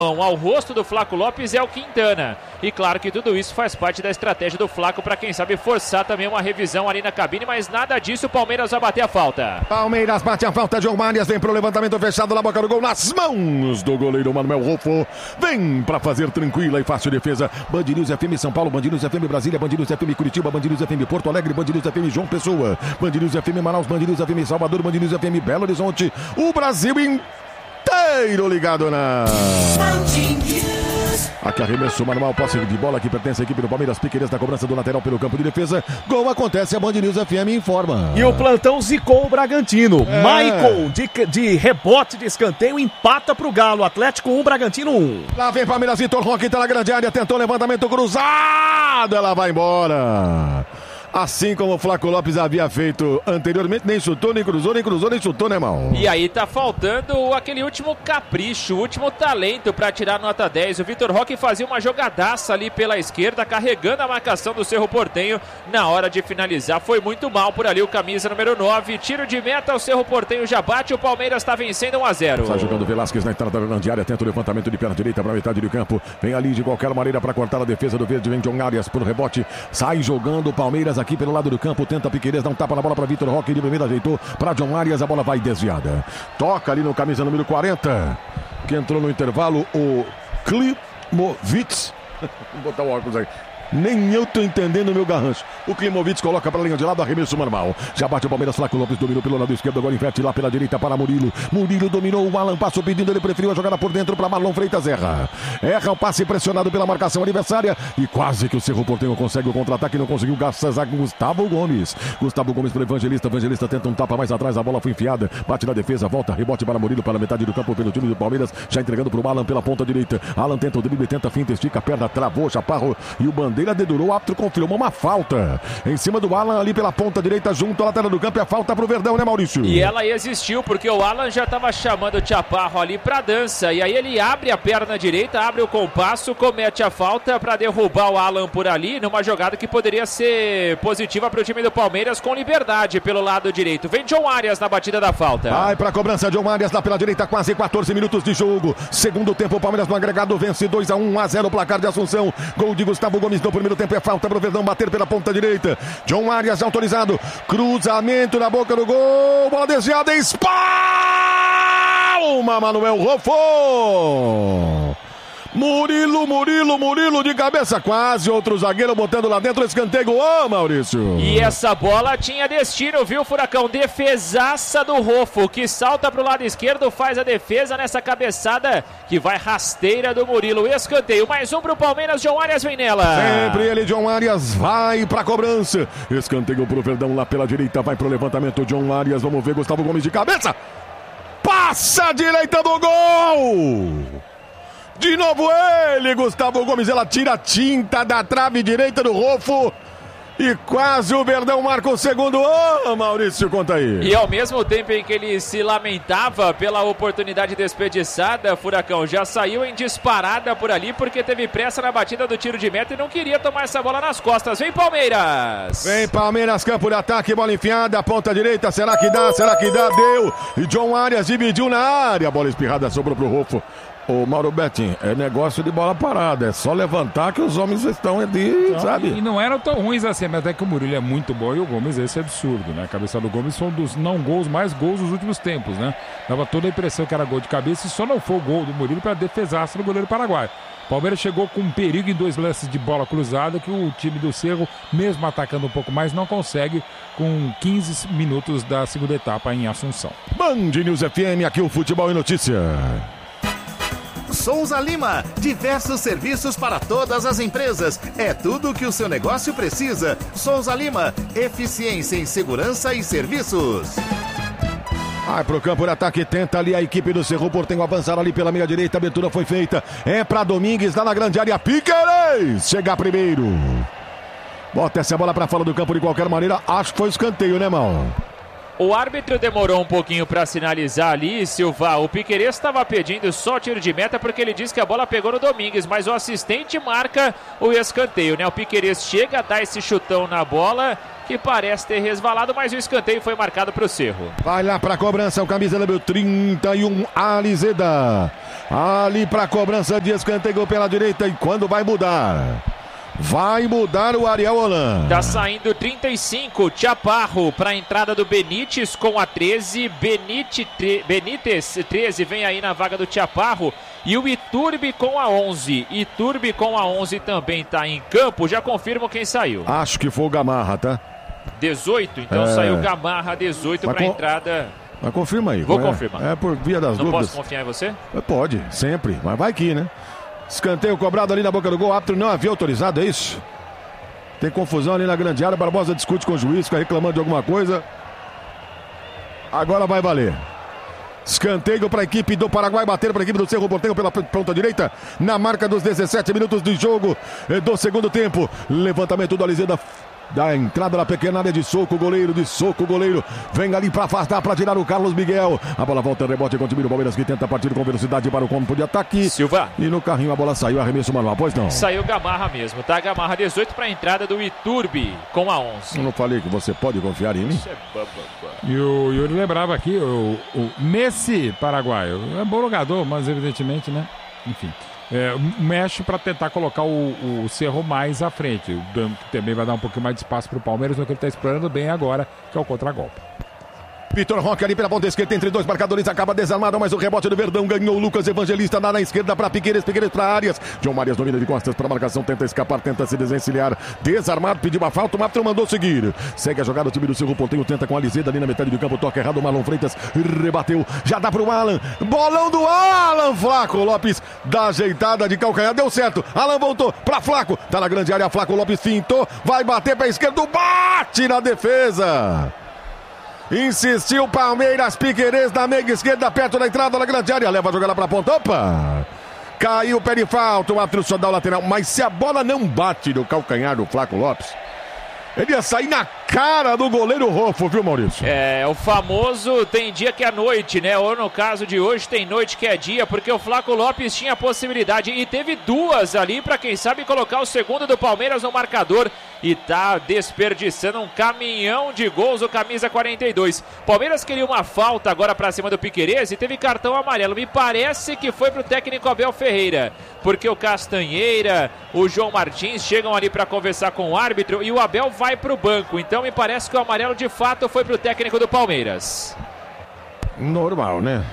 ao rosto do Flaco Lopes é o Quintana. E claro que tudo isso faz parte da estratégia do Flaco para quem sabe forçar também uma revisão ali na cabine, mas nada disso, o Palmeiras vai bater a falta. Palmeiras bate a falta, John Arias vem pro levantamento fechado na boca do gol, nas mãos do goleiro Manuel Rofo. Vem para fazer tranquila e fácil defesa. Band News FM São Paulo, Band News FM Brasília, Band News FM Curitiba, Band News FM Porto Alegre, Band News FM João Pessoa, Band News FM Manaus, Band News FM Salvador, Band News FM Belo Horizonte. O Brasil inteiro ligado na... Aqui arremesso manual, posse de bola que pertence à equipe do Palmeiras. Piqueires da cobrança do lateral pelo campo de defesa. Gol acontece, a Band News FM informa. E o plantão zicou o Bragantino. Michael de rebote de escanteio empata pro Galo. Atlético 1, Bragantino 1. Lá vem Palmeiras, Vitor Roque tá na grande área, tentou levantamento cruzado, ela vai embora. Assim como o Flaco Lopes havia feito anteriormente, nem chutou, nem cruzou, nem chutou, né, irmão? E aí tá faltando aquele último capricho, o último talento pra tirar nota 10. O Vitor Roque fazia uma jogadaça ali pela esquerda, carregando a marcação do Cerro Porteño. Na hora de finalizar, foi muito mal por ali o camisa número 9. Tiro de meta, o Cerro Porteño já bate, o Palmeiras tá vencendo 1-0. Está jogando Velasquez na entrada da grande área, tenta o levantamento de perna direita pra metade do campo. Vem ali de qualquer maneira pra cortar a defesa do verde, vem John Arias pro rebote. Sai jogando o Palmeiras aqui pelo lado do campo, tenta Piqueires, dá um tapa na bola para Vitor Roque, de primeira ajeitou para John Arias, a bola vai desviada. Toca ali no camisa número 40, que entrou no intervalo, o Klimovich. Vou botar o óculos aí. Nem eu tô entendendo o meu garrancho. O Klimovich coloca para a linha de lado, arremesso normal. Já bate o Palmeiras, Flaco Lopes dominou pelo lado esquerdo, agora inverte lá pela direita para Murilo. Murilo dominou, o Alan passou pedindo, ele preferiu a jogada por dentro para Marlon Freitas, erra o passe pressionado pela marcação adversária e quase que o Cerro Porteño consegue o contra-ataque, não conseguiu, graças a Gustavo Gomes. Gustavo Gomes para Evangelista, Evangelista tenta um tapa mais atrás, a bola foi enfiada, bate na defesa, volta, rebote para Murilo, para metade do campo pelo time do Palmeiras, já entregando para o Alan pela ponta direita. Alan tenta o drible, tenta a finta, estica a perna, travou, Chaparro e o Bandeira dedurou, o árbitro confirmou uma falta em cima do Alan ali pela ponta direita junto à lateral do campo, e a falta pro Verdão, né, Maurício? E ela existiu porque o Alan já estava chamando o Chaparro ali pra dança, e aí ele abre a perna direita, abre o compasso, comete a falta para derrubar o Alan por ali, numa jogada que poderia ser positiva para o time do Palmeiras, com liberdade pelo lado direito. Vem John Arias na batida da falta. Vai pra cobrança, John Arias lá pela direita, quase 14 minutos de jogo. Segundo tempo, o Palmeiras no agregado vence 2-1, 1-0 o placar de Assunção. Gol de Gustavo Gomes no primeiro tempo, é falta pro Verdão bater pela ponta direita. John Arias autorizado, cruzamento na boca do gol, bola desviada, espalma Manuel Rofo. Murilo de cabeça, quase outro zagueiro botando lá dentro, escanteio, Maurício. E essa bola tinha destino, viu, Furacão? Defesaça do Rofo, que salta pro lado esquerdo, faz a defesa nessa cabeçada que vai rasteira do Murilo. Escanteio, mais um pro Palmeiras, John Arias vem nela. Sempre ele, John Arias, vai pra cobrança. Escanteio pro Verdão lá pela direita, vai pro levantamento, John Arias, vamos ver, Gustavo Gomes de cabeça. Passa a direita do gol. De novo ele, Gustavo Gomes, ela tira a tinta da trave direita do Rofo e quase o Verdão marca o segundo. Maurício, conta aí. E ao mesmo tempo em que ele se lamentava pela oportunidade desperdiçada, Furacão já saiu em disparada por ali porque teve pressa na batida do tiro de meta e não queria tomar essa bola nas costas. Vem Palmeiras! Vem Palmeiras, campo de ataque, bola enfiada, ponta direita, será que dá? Deu! E John Arias dividiu na área, bola espirrada, sobrou pro Rofo. Ô Mauro Betinho, é negócio de bola parada, é só levantar que os homens estão ali, sabe? E não eram tão ruins assim, mas até que o Murilo é muito bom e o Gomes, esse é absurdo, né? A cabeça do Gomes foi um dos mais gols dos últimos tempos, né? Dava toda a impressão que era gol de cabeça e só não foi o gol do Murilo para defesaça do goleiro paraguaio. O Palmeiras chegou com um perigo em 2 lances de bola cruzada que o time do Cerro, mesmo atacando um pouco mais, não consegue com 15 minutos da segunda etapa em Assunção. Band News FM, aqui o Futebol e Notícia. Souza Lima, diversos serviços para todas as empresas. É tudo o que o seu negócio precisa. Souza Lima, eficiência em segurança e serviços. Vai pro campo de ataque, tenta ali a equipe do Cerro Porteño avançar ali pela meia direita, a abertura foi feita. É pra Domingues, lá na grande área, Piqueires chega primeiro. Bota essa bola pra fora do campo de qualquer maneira, acho que foi escanteio, né, mal? O árbitro demorou um pouquinho para sinalizar ali, Silva. O Piquerez estava pedindo só tiro de meta porque ele disse que a bola pegou no Domingues, mas o assistente marca o escanteio, né? O Piquerez chega a dar esse chutão na bola, que parece ter resvalado, mas o escanteio foi marcado para o Cerro. Vai lá para a cobrança, o camisa número 31, Alizeda. Ali para a cobrança de escanteio pela direita, e quando vai mudar? Vai mudar o Ariel Holan. Tá saindo 35, Chaparro para a entrada do Benítez com a 13. Benítez 13 vem aí na vaga do Chaparro. E o Iturbe com a 11. Iturbe com a 11 também tá em campo. Já confirmo quem saiu. Acho que foi o Gamarra, tá? 18, então saiu Gamarra 18 para a entrada. Mas confirma aí. Vou confirmar. É por via das dúvidas. Não posso confiar em você? Pode, sempre. Mas vai que, né? Escanteio cobrado ali na boca do gol. O árbitro não havia autorizado, é isso? Tem confusão ali na grande área. Barbosa discute com o juiz, fica reclamando de alguma coisa. Agora vai valer. Escanteio para a equipe do Paraguai, bater para a equipe do Cerro Porteño pela ponta direita, na marca dos 17 minutos de jogo do segundo tempo. Levantamento do Alizeda, da entrada na pequena área de soco, goleiro, vem ali para afastar, para tirar o Carlos Miguel. A bola volta, rebote com o time do Palmeiras, que tenta partir com velocidade para o campo de ataque. Silva. E no carrinho a bola saiu, arremesso manual, pois não? Saiu Gamarra mesmo, tá? Gamarra 18 para a entrada do Iturbe com a 11. Eu não falei que você pode confiar em mim? Isso é bababá. E o Yuri lembrava aqui, nesse paraguaio, é bom jogador, mas evidentemente, né? Enfim. Mexe para tentar colocar o Cerro mais à frente. Que também vai dar um pouquinho mais de espaço para o Palmeiras, no que ele está explorando bem agora, que é o contragolpe. Vitor Roque ali pela ponta esquerda, entre dois marcadores, acaba desarmado, mas o rebote do Verdão ganhou o Lucas Evangelista na esquerda para Piquerez para Arias. João Marias domina de costas para a marcação, tenta escapar, tenta se desencilhar, desarmado, pediu uma falta, o árbitro mandou seguir. Segue a jogada, o time do Cerro Porteño tenta com a Alizeda ali na metade do campo, toca errado, o Marlon Freitas rebateu, já dá para o Alan, bolão do Alan, Flaco Lopes dá ajeitada de calcanhar, deu certo, Alan voltou para Flaco, tá na grande área, Flaco Lopes fintou, vai bater para a esquerda, bate na defesa. Insistiu Palmeiras, Piquerez na meia esquerda, perto da entrada da grande área, leva a jogada para a ponta, opa! Caiu o pé de falta, o árbitro só dá o lateral, mas se a bola não bate no calcanhar do Flaco Lopes, ele ia sair na cara do goleiro Rofo, viu, Maurício? É, o famoso tem dia que é noite, né? Ou no caso de hoje tem noite que é dia, porque o Flaco Lopes tinha a possibilidade e teve duas ali para quem sabe colocar o segundo do Palmeiras no marcador e tá desperdiçando um caminhão de gols o camisa 42. Palmeiras queria uma falta agora para cima do Piquerez e teve cartão amarelo. Me parece que foi pro técnico Abel Ferreira, porque o Castanheira, o João Martins chegam ali para conversar com o árbitro e o Abel vai pro banco. Então me parece que o amarelo de fato foi pro técnico do Palmeiras. Normal, né?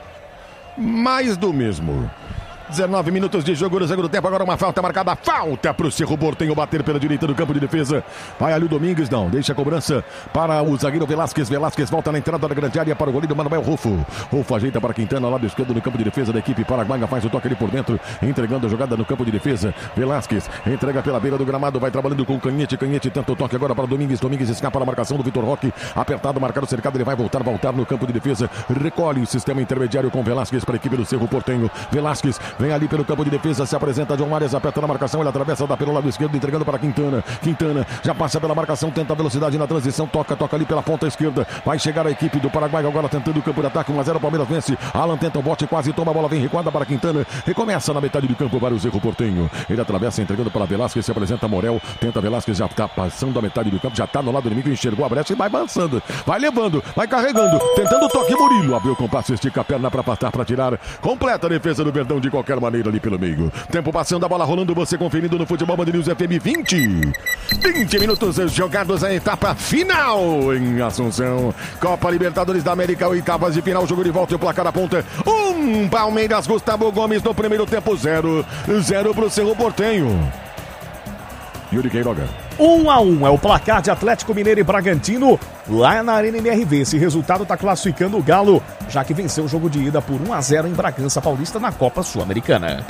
Mais do mesmo. 19 minutos de jogo no segundo tempo, agora uma falta marcada, falta para o Cerro Porteño bater pela direita do campo de defesa. Vai ali o Domingues, não, deixa a cobrança para o zagueiro Velasquez volta na entrada da grande área para o goleiro Manuel Rufo. Rufo ajeita para Quintana, lado esquerdo no campo de defesa da equipe paraguaia, faz o toque ali por dentro, entregando a jogada no campo de defesa. Velasquez entrega pela beira do gramado, vai trabalhando com o Canhete tenta o toque agora para o Domingues escapa na marcação do Vitor Roque, apertado, marcado, cercado, ele vai voltar no campo de defesa, recolhe o sistema intermediário com Velasquez para a equipe do Cerro Porteño. Velasquez vem ali pelo campo de defesa, se apresenta João Marias, aperta na marcação, ele atravessa, dá pelo lado esquerdo, entregando para Quintana já passa pela marcação, tenta a velocidade na transição, toca ali pela ponta esquerda, vai chegar a equipe do Paraguai agora tentando o campo de ataque, 1-0, Palmeiras vence, Alan tenta o bote, quase toma a bola, vem recuada para Quintana, recomeça na metade do campo para o Cerro Porteño, ele atravessa, entregando para Velasquez, se apresenta Morel, tenta Velasquez, já está passando a metade do campo, já está no lado do inimigo, enxergou a brecha e vai avançando, vai levando, vai carregando, tentando o toque, Murilo, abriu o compasso, estica a perna para afastar, para tirar, completa a defesa do Verdão de qualquer maneira ali pelo meio. Tempo passando, a bola rolando, você conferindo no Futebol Band News FM 20 minutos jogados, a etapa final em Assunção. Copa Libertadores da América, oitavas de final, jogo de volta e o placar aponta Palmeiras, Gustavo Gomes no primeiro tempo, 0 pro Cerro Porteño. Yuri Queiroga. 1-1 é o placar de Atlético Mineiro e Bragantino lá na Arena MRV. Esse resultado está classificando o Galo, já que venceu o jogo de ida por 1-0 em Bragança Paulista na Copa Sul-Americana.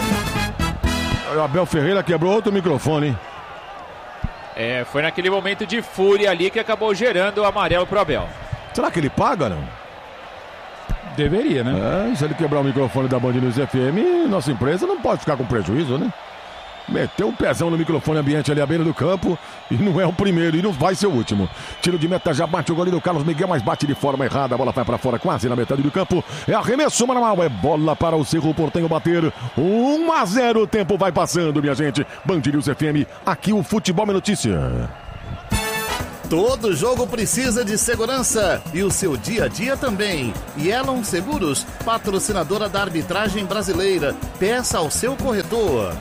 O Abel Ferreira quebrou outro microfone, hein? Foi naquele momento de fúria ali que acabou gerando o amarelo pro Abel. Será que ele paga, não? Deveria, né? Se ele quebrar o microfone da Band News FM, nossa empresa não pode ficar com prejuízo, né? Meteu o pezão no microfone ambiente ali à beira do campo. E não é o primeiro, e não vai ser o último. Tiro de meta, já bate o goleiro Carlos Miguel, mas bate de forma errada. A bola vai para fora, quase na metade do campo. É arremesso manual, é bola para o Cerro Porteño bater. 1-0, o tempo vai passando, minha gente. Band News FM, aqui o Futebol é Notícia. Todo jogo precisa de segurança e o seu dia a dia também. Yellow Seguros, patrocinadora da arbitragem brasileira. Peça ao seu corretor.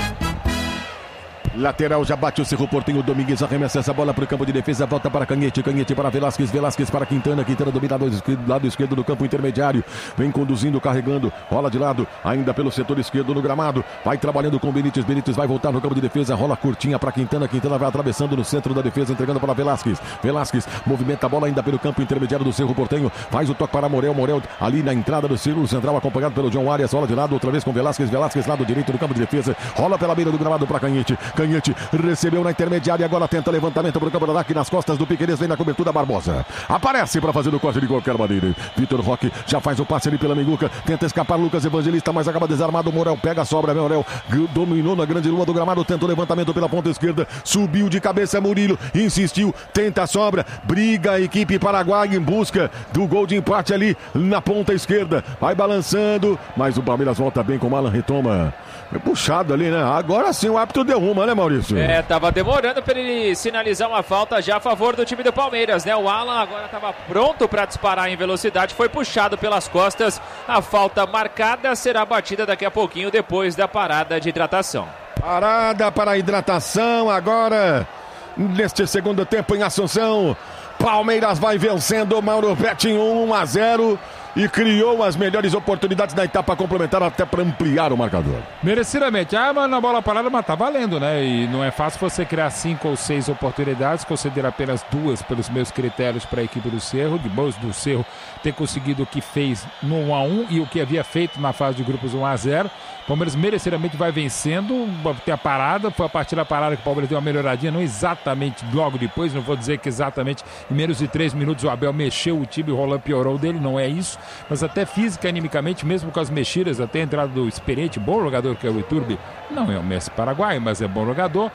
Lateral, já bate o Cerro Porteño. Domingues arremessa essa bola para o campo de defesa. Volta para Canhete. Canhete para Velasquez. Velasquez para Quintana. Quintana domina lado esquerdo do campo intermediário. Vem conduzindo, carregando. Rola de lado. Ainda pelo setor esquerdo no gramado. Vai trabalhando com Benítez. Benítez vai voltar no campo de defesa. Rola curtinha para Quintana. Quintana vai atravessando no centro da defesa. Entregando para Velasquez. Velasquez movimenta a bola ainda pelo campo intermediário do Cerro Porteño. Faz o toque para Morel. Morel ali na entrada do círculo central. Acompanhado pelo John Arias. Rola de lado outra vez com Velasquez. Velasquez lado direito do campo de defesa. Rola pela beira do gramado para Canhete. Canhete recebeu na intermediária, agora tenta levantamento para o campo de ataque nas costas do Piquerez, vem na cobertura Barbosa. Aparece para fazer o corte de qualquer maneira. Vitor Roque já faz o passe ali pela Minguca, tenta escapar Lucas Evangelista, mas acaba desarmado. Morel pega a sobra, Morel dominou na grande lua do gramado, tenta o levantamento pela ponta esquerda, subiu de cabeça Murilo, insistiu, tenta a sobra, briga a equipe paraguaia em busca do gol de empate ali na ponta esquerda, vai balançando, mas o Palmeiras volta bem com o Alan, retoma. Foi puxado ali, né? Agora sim o árbitro deu uma, né, Maurício? Tava demorando para ele sinalizar uma falta já a favor do time do Palmeiras, né? O Alan agora estava pronto para disparar em velocidade, foi puxado pelas costas. A falta marcada será batida daqui a pouquinho depois da parada de hidratação. Parada para a hidratação agora, neste segundo tempo em Assunção. Palmeiras vai vencendo o Mauro Betti em 1-0. E criou as melhores oportunidades na etapa complementar até para ampliar o marcador. Merecidamente. Mas na bola parada, mas tá valendo, né? E não é fácil você criar 5 ou 6 oportunidades, conceder apenas 2 pelos meus critérios para a equipe do Cerro. De boas do Cerro ter conseguido o que fez no 1-1 e o que havia feito na fase de grupos 1-0. O Palmeiras merecidamente vai vencendo, tem a parada, foi a partir da parada que o Palmeiras deu uma melhoradinha, não exatamente logo depois, não vou dizer que exatamente em menos de 3 minutos o Abel mexeu o time e o Roland piorou dele, não é isso, mas até física, animicamente, mesmo com as mexidas, até a entrada do experiente, bom jogador que é o Iturbe, não é o Messi paraguaio, mas é bom jogador,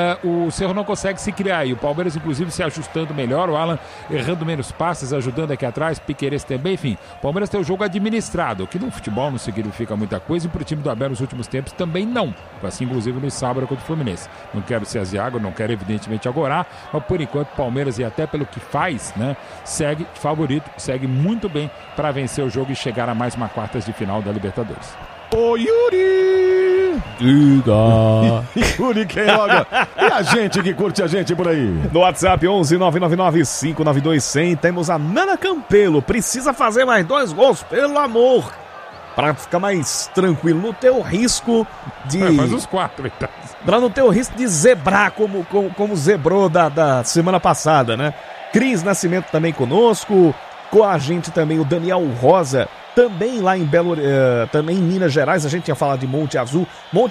o Cerro não consegue se criar, e o Palmeiras inclusive se ajustando melhor, o Alan errando menos passes, ajudando aqui atrás, Piquerez também, enfim, o Palmeiras tem o jogo administrado, o que no futebol não significa muita coisa, e para o time do Abel nos últimos tempos também não, assim inclusive no sábado contra o Fluminense. Não quero ser aziago, não quero evidentemente agorar, mas por enquanto o Palmeiras, e até pelo que faz, né, segue favorito, segue muito bem para vencer o jogo e chegar a mais uma quartas de final da Libertadores. Ô Yuri! Diga! Yuri Queiroga! E a gente que curte a gente por aí? No WhatsApp 11-999-592-100 temos a Nana Campelo. Precisa fazer mais 2 gols, pelo amor! Para ficar mais tranquilo, no teu risco de... faz os 4, então. Para não ter o risco de zebrar como zebrou da semana passada, né? Cris Nascimento também conosco, com a gente também o Daniel Rosa, também lá em também em Minas Gerais, a gente ia falar de Monte Azul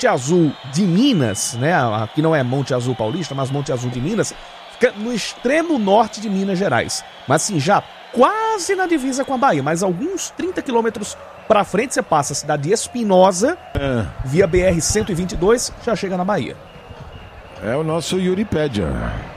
de Minas, né? Aqui não é Monte Azul Paulista, mas Monte Azul de Minas, fica no extremo norte de Minas Gerais, mas assim, já quase na divisa com a Bahia, mas alguns 30 quilômetros pra frente você passa a cidade de Espinosa, via BR-122, já chega na Bahia. É o nosso Yuripédia.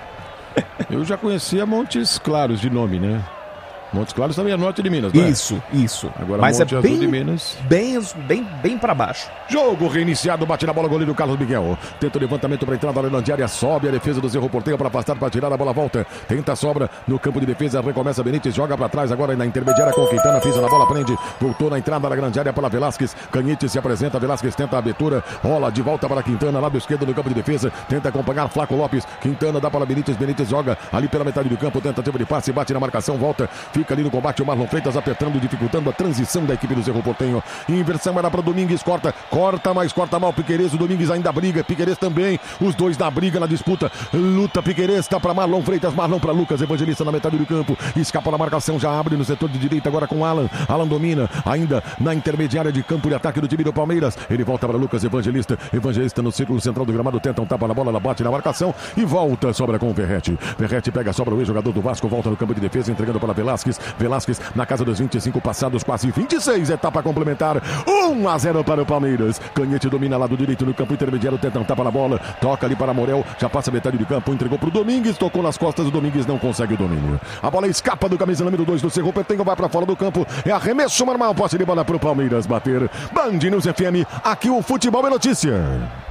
Eu já conhecia Montes Claros de nome, né? Montes Claros também é norte de Minas, né? Isso. Agora mas Monte é Azul de Minas. Bem pra baixo. Jogo reiniciado, bate na bola o goleiro Carlos Miguel. Tenta o levantamento para entrar na área de área, sobe a defesa do Cerro Porteño para afastar, para tirar a bola, volta. Tenta a sobra no campo de defesa, recomeça Benítez, joga para trás agora na intermediária com Quintana, pisa na bola, prende, voltou na entrada da grande área para Velasquez. Canhete se apresenta, Velasquez tenta a abertura, rola de volta para Quintana, lado esquerdo no campo de defesa, tenta acompanhar Flaco Lopes. Quintana dá para Benítez, Benítez joga ali pela metade do campo, tentativa de passe, bate na marcação, volta, fica ali no combate o Marlon Freitas apertando, dificultando a transição da equipe do Cerro Porteño. Inversão era para Domingues, corta mal Piquerez, o Domingues ainda briga, Piquerez também, os dois na briga, na disputa, luta Piquerez, tá para Marlon Freitas, Marlon para Lucas Evangelista na metade do campo, escapa na marcação, já abre no setor de direita agora com Alan domina, ainda na intermediária de campo de ataque do time do Palmeiras, ele volta para Lucas Evangelista no círculo central do gramado, tenta um tapa na bola, ela bate na marcação e volta, sobra com o Verratti pega a sobra, o ex-jogador do Vasco volta no campo de defesa, entregando para Velasquez, Velasquez na casa dos 25 passados, quase 26, etapa complementar, 1-0 para o Palmeiras. Canhete domina lado direito no campo intermediário, tenta um tapa na bola, toca ali para Morel, já passa metade de campo, entregou para o Domingues, tocou nas costas, o Domingues não consegue o domínio. A bola escapa do camisa número 2 do Cerro Porteño, vai para fora do campo, é arremesso normal, posse de bola para o Palmeiras bater. Band News FM, aqui o futebol é notícia.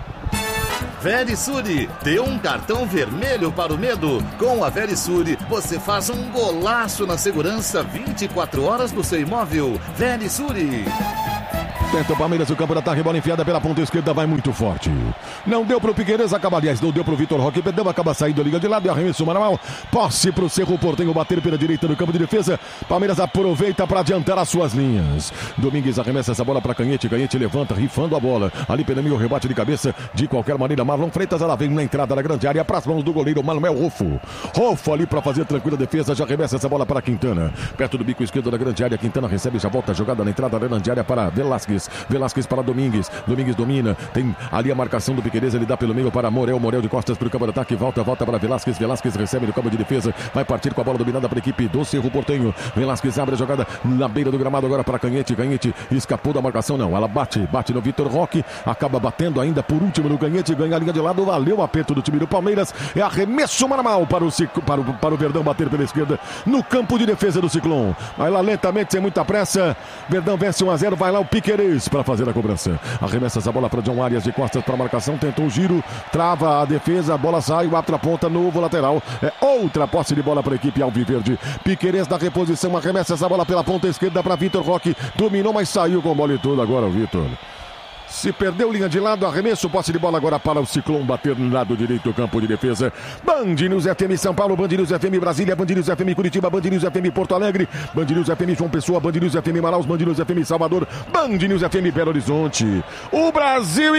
Verisure, dê um cartão vermelho para o medo. Com a Verisure, você faz um golaço na segurança 24 horas do seu imóvel. Verisure. Tenta o Palmeiras, o campo de ataque, bola enfiada pela ponta esquerda, vai muito forte. Não deu pro Piquerez, acaba, aliás, não deu pro Vitor Roque, perdeu, acaba saindo, liga de lado e arremesso manual. Posse pro Cerro Porteño bater pela direita no campo de defesa. Palmeiras aproveita para adiantar as suas linhas. Domingues arremessa essa bola para Canhete, Canhete levanta, rifando a bola. Ali pelo meio, rebate de cabeça, de qualquer maneira. Marlon Freitas, ela vem na entrada da grande área, para as mãos do goleiro Manuel Rofo. Rofo ali para fazer tranquila defesa, já arremessa essa bola para Quintana. Perto do bico esquerdo da grande área, Quintana recebe, já volta a jogada na entrada da grande área para Velasquez. Velasquez para Domingues. Domingues domina. Tem ali a marcação do Piquerez. Ele dá pelo meio para Morel. Morel de costas para o campo de ataque. Volta para Velasquez. Velasquez recebe no campo de defesa. Vai partir com a bola dominada para a equipe do Cerro Porteño. Velasquez abre a jogada na beira do gramado agora para Canhete. Canhete escapou da marcação. Não. Ela bate no Vitor Roque. Acaba batendo ainda por último no Canhete. Ganha a linha de lado. Valeu o aperto do time do Palmeiras. É arremesso normal para o Verdão bater pela esquerda no campo de defesa do Ciclone. Vai lá lentamente, sem muita pressa. Verdão vence 1-0. Vai lá o Piquerez para fazer a cobrança. Arremessa essa bola para John Arias de costas para a marcação, tentou o giro, trava a defesa, a bola sai, o árbitro aponta, novo lateral. É outra posse de bola para a equipe alviverde. Piquerez na reposição, arremessa essa bola pela ponta esquerda para Vitor Roque, dominou, mas saiu com bola e tudo agora o Vitor. Se perdeu linha de lado, arremesso, posse de bola agora para o Ciclone bater no lado direito do campo de defesa. Band News FM São Paulo, Band News FM Brasília, Band News FM Curitiba, Band News FM Porto Alegre, Band News FM João Pessoa, Band News FM Manaus, Band News FM Salvador, Band News FM Belo Horizonte. O Brasil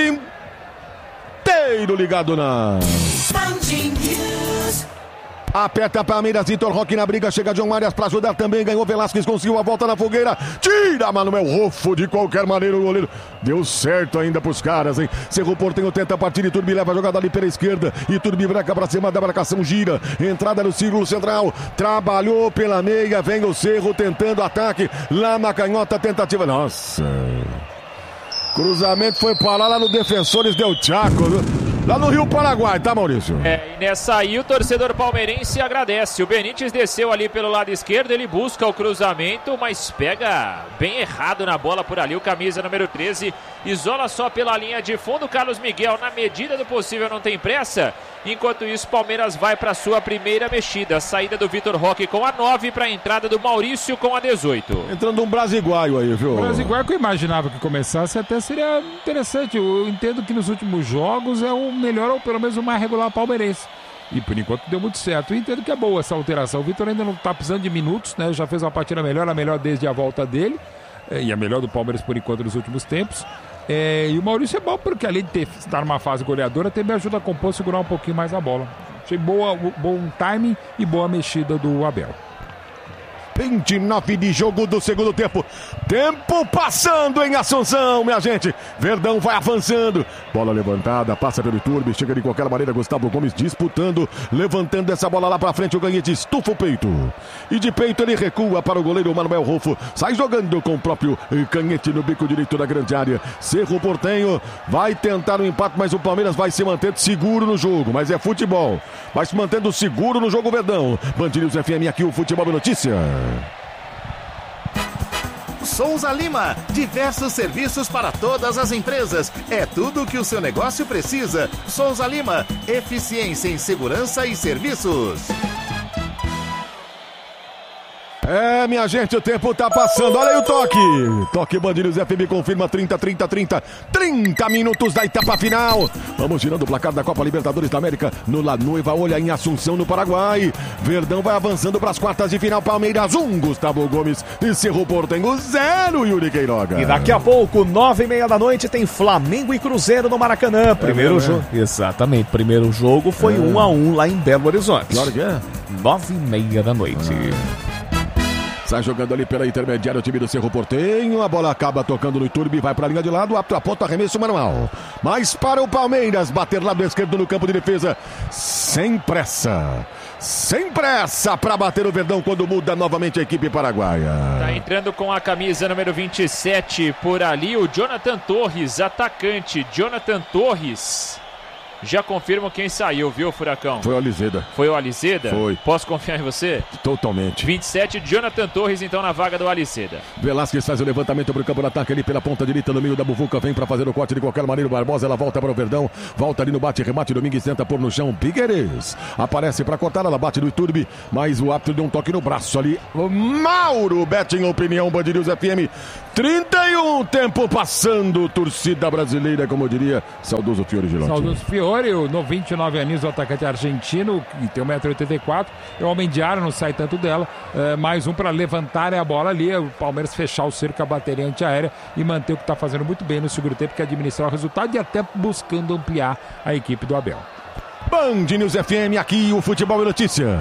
inteiro ligado na Band News. Aperta Palmeiras, Vitor Roque na briga, chega John Arias para ajudar também, ganhou Velasquez, conseguiu a volta na fogueira, tira Manuel Rofo, de qualquer maneira o goleiro, deu certo ainda pros caras, hein? Cerro Porteño tenta partir, Iturbi leva a jogada ali pela esquerda, Iturbi breca pra cima da marcação, gira, entrada no círculo central, trabalhou pela meia, vem o Cerro tentando ataque, lá na canhota, tentativa, nossa, cruzamento foi parar lá no Defensores del Chaco, lá no Rio Paraguai, tá, Maurício? E nessa aí o torcedor palmeirense agradece. O Benítez desceu ali pelo lado esquerdo, ele busca o cruzamento, mas pega bem errado na bola por ali. O camisa número 13 isola só pela linha de fundo. Carlos Miguel, na medida do possível, não tem pressa. Enquanto isso, Palmeiras vai para sua primeira mexida. Saída do Vitor Roque com a 9 para a entrada do Maurício com a 18. Entrando um brasiguaio aí, viu? O brasiguaio que eu imaginava que começasse até seria interessante. Eu entendo que nos últimos jogos é o melhor ou pelo menos o mais regular palmeirense. E por enquanto deu muito certo. Eu entendo que é boa essa alteração. O Vitor ainda não está precisando de minutos, né? Já fez uma partida melhor, a melhor desde a volta dele. E a melhor do Palmeiras por enquanto nos últimos tempos. E o Maurício é bom porque além de estar numa fase goleadora, também ajuda a compor, segurar um pouquinho mais a bola. Achei bom timing e boa mexida do Abel. 29 de jogo do segundo tempo. Tempo passando em Assunção, minha gente. Verdão vai avançando. Bola levantada, passa pelo Iturbi, chega de qualquer maneira. Gustavo Gomes disputando, levantando essa bola lá pra frente. O Canhete estufa o peito. E de peito ele recua para o goleiro Manuel Rofo. Sai jogando com o próprio Canhete no bico direito da grande área. Cerro Porteño vai tentar um empate, mas o Palmeiras vai se mantendo seguro no jogo. Mas é futebol. Vai se mantendo seguro no jogo, Verdão. Band News FM, aqui o Futebol é Notícia. Souza Lima, diversos serviços para todas as empresas. É tudo o que o seu negócio precisa. Souza Lima, eficiência em segurança e serviços. Minha gente, o tempo tá passando. Olha aí o toque. Toque Band News FM confirma 30 minutos da etapa final. Vamos girando o placar da Copa Libertadores da América no La Nueva Olha em Assunção, no Paraguai. Verdão vai avançando para as quartas de final. Palmeiras 1, Gustavo Gomes e Cerro Porteño 0, Yuri Queiroga. E daqui a pouco, 9h30 da noite, tem Flamengo e Cruzeiro no Maracanã. Primeiro jogo. Exatamente, primeiro jogo foi 1-1 lá em Belo Horizonte. Claro que é. 9h30 da noite. Sai jogando ali pela intermediária o time do Cerro Porteño. A bola acaba tocando no Iturbe, vai para a linha de lado, apto a ponta, arremesso manual. Mas para o Palmeiras bater lado esquerdo no campo de defesa, sem pressa. Sem pressa para bater o Verdão quando muda novamente a equipe paraguaia. Tá entrando com a camisa número 27 por ali o Jonathan Torres, atacante. Jonathan Torres. Já confirmo quem saiu, viu, Furacão? Foi o Alizeda. Foi o Alizeda? Foi. Posso confiar em você? Totalmente. 27, Jonathan Torres, então, na vaga do Alizeda. Velasquez faz o levantamento para o campo de ataque ali pela ponta direita no meio da buvuca. Vem para fazer o corte de qualquer maneira. O Barbosa, ela volta para o Verdão. Volta ali no bate-remate. Domingues tenta pôr no chão. Piquerez aparece para cortar. Ela bate no Iturbe. Mas o árbitro deu um toque no braço ali. O Mauro Betting, opinião, Band News FM. 31, tempo passando. Torcida brasileira, como eu diria. Saudoso Fiore Gilotti. Saudoso Fiore, no 29 anos, o atacante argentino, que tem 1,84 m. É o homem de área, não sai tanto dela. Mais um para levantar a bola ali. O Palmeiras fechar o cerco, a bateria antiaérea e manter o que está fazendo muito bem no segundo tempo, que é administrar o resultado e até buscando ampliar a equipe do Abel. Band News FM, aqui o Futebol é Notícia.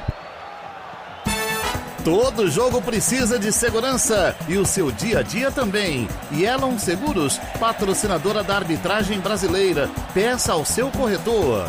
Todo jogo precisa de segurança e o seu dia a dia também. Yellow Seguros, patrocinadora da arbitragem brasileira. Peça ao seu corretor.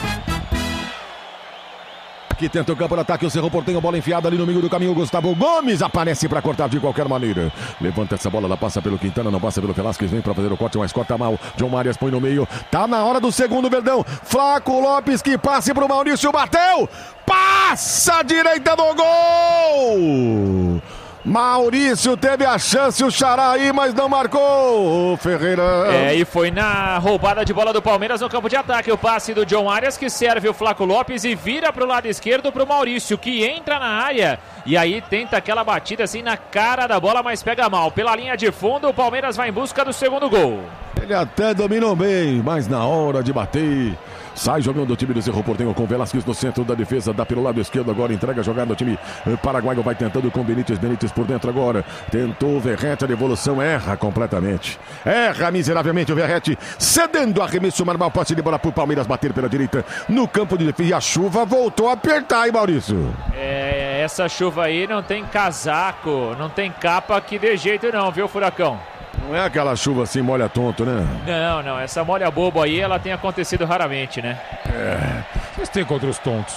Aqui tenta o campo de ataque, o Cerro Porteño, bola enfiada ali no meio do caminho. Gustavo Gomes aparece para cortar de qualquer maneira. Levanta essa bola, ela passa pelo Quintana, não passa pelo Velasquez, vem para fazer o corte, mas corta mal. John Marias põe no meio, tá na hora do segundo Verdão. Flaco Lopes que passe pro Maurício, bateu! Passa à direita do gol! Maurício teve a chance, o Xará aí, mas não marcou. Ferreira. E foi na roubada de bola do Palmeiras no campo de ataque. O passe do John Arias que serve o Flaco Lopes e vira pro lado esquerdo pro Maurício, que entra na área e aí tenta aquela batida assim na cara da bola, mas pega mal. Pela linha de fundo, o Palmeiras vai em busca do segundo gol. Ele até dominou bem, mas na hora de bater, sai jogando o time do Cerro Porteño com Velasquez no centro da defesa, dá pelo lado esquerdo agora, entrega a jogada ao time paraguaio, vai tentando com Benítez por dentro agora, tentou o Verrete, a devolução erra completamente, erra miseravelmente o Verrete, cedendo arremesso manual, passe de bola pro Palmeiras bater pela direita no campo de defesa, e a chuva voltou a apertar, hein, Maurício? Essa chuva aí não tem casaco, não tem capa que dê jeito não, viu, Furacão? Não é aquela chuva assim, molha tonto, né? Não, essa molha bobo aí, ela tem acontecido raramente, né? Vocês têm contra os tontos.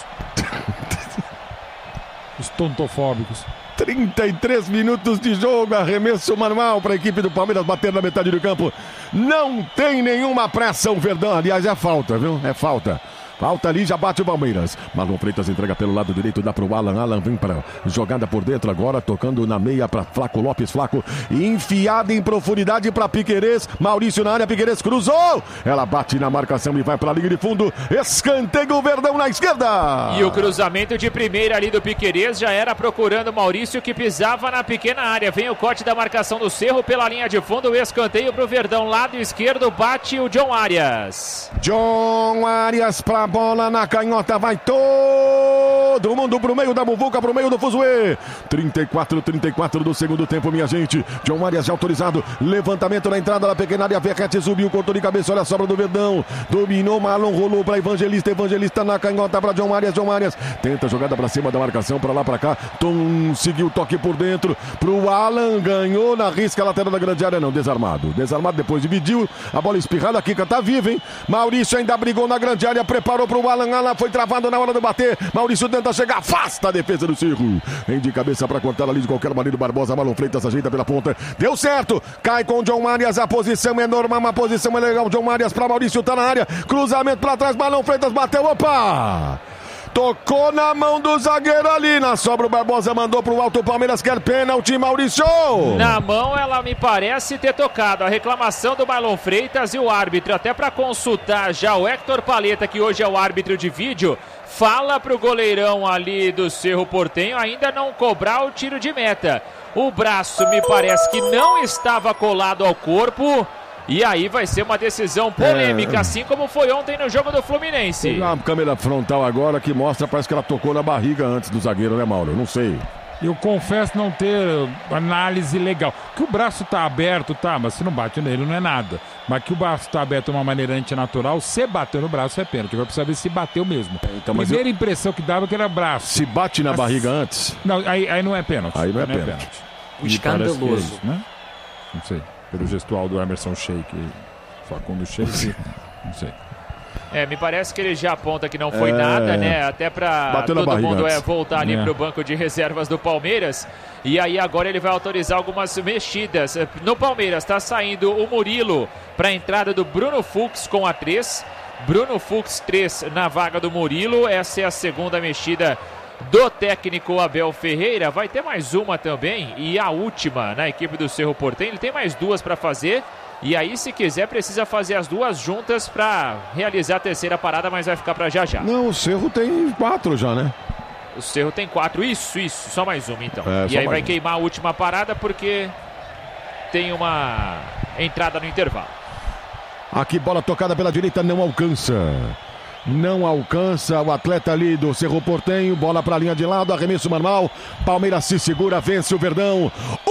Os tontofóbicos. 33 minutos de jogo, arremesso manual para a equipe do Palmeiras bater na metade do campo. Não tem nenhuma pressa o Verdão, aliás é falta, viu? É falta. Falta ali, já bate o Palmeiras. Marlon Freitas entrega pelo lado direito, dá pro Alan. Alan vem para jogada por dentro agora, tocando na meia para Flaco Lopes. Flaco enfiada em profundidade para Piquerez. Maurício na área, Piquerez cruzou. Ela bate na marcação e vai para a linha de fundo. Escanteio, Verdão na esquerda. E o cruzamento de primeira ali do Piquerez já era procurando o Maurício, que pisava na pequena área. Vem o corte da marcação do Cerro pela linha de fundo. O escanteio pro Verdão, lado esquerdo, bate o John Arias. John Arias para a bola na canhota, vai todo mundo pro meio da muvuca, pro meio do fuzuê. 34 do segundo tempo, minha gente. John Arias já autorizado, levantamento na entrada da pequena área, Verrete subiu, cortou de cabeça, olha a sobra do Verdão, dominou, Marlon rolou para Evangelista na canhota para John Arias, tenta a jogada para cima da marcação, para lá para cá, conseguiu toque por dentro pro Alan, ganhou na risca lateral da grande área, não, desarmado depois dividiu, a bola espirrada, a Kika tá viva, hein? Maurício ainda brigou na grande área, preparou pro Alan, Alan foi travado na hora de bater, Maurício tenta chegar, afasta a defesa do Cerro, vem de cabeça para cortar ali de qualquer maneira, Barbosa, Marlon Freitas ajeita pela ponta, deu certo, cai com o John Arias, a posição é normal, uma posição é legal, John Arias para Maurício, tá na área, cruzamento para trás, Marlon Freitas bateu, opa! Tocou na mão do zagueiro ali, na sobra o Barbosa mandou pro alto, o Palmeiras quer pênalti, Maurício! Na mão ela me parece ter tocado, a reclamação do Marlon Freitas e o árbitro, até para consultar já o Héctor Paleta, que hoje é o árbitro de vídeo, fala pro goleirão ali do Cerro Porteño ainda não cobrar o tiro de meta. O braço me parece que não estava colado ao corpo. E aí vai ser uma decisão polêmica, assim como foi ontem no jogo do Fluminense. Tem uma câmera frontal agora que mostra, parece que ela tocou na barriga antes do zagueiro, né, Mauro? Não sei. Eu confesso não ter análise legal. Que o braço tá aberto, tá, mas se não bate nele não é nada. Mas que o braço tá aberto de uma maneira antinatural, se bateu no braço é pênalti. Vai precisar ver se bateu mesmo. Então, Primeira impressão que dava que era braço. Se bate na barriga antes... Não, aí não é pênalti. Aí não é pênalti. O escandaloso. Isso, né? Não sei. Pelo gestual do Emerson Sheik, Facundo Sheik, não sei. Me parece que ele já aponta que não foi nada, né? Até pra todo mundo voltar ali pro banco de reservas do Palmeiras. E aí agora ele vai autorizar algumas mexidas. No Palmeiras tá saindo o Murilo pra entrada do Bruno Fux com a 3. Bruno Fux 3 na vaga do Murilo. Essa é a segunda mexida do técnico Abel Ferreira. Vai ter mais uma também e a última na equipe do Cerro Porteño. Ele tem mais duas para fazer. E aí, se quiser, precisa fazer as duas juntas para realizar a terceira parada, mas vai ficar para já. Não, o Cerro tem 4 já, né? O Cerro tem 4, isso, só mais uma então. E aí vai queimar a última parada porque tem uma entrada no intervalo. Aqui, bola tocada pela direita, não alcança. Não alcança o atleta ali do Cerro Porteño. Bola para a linha de lado, arremesso manual. Palmeiras se segura, vence o Verdão.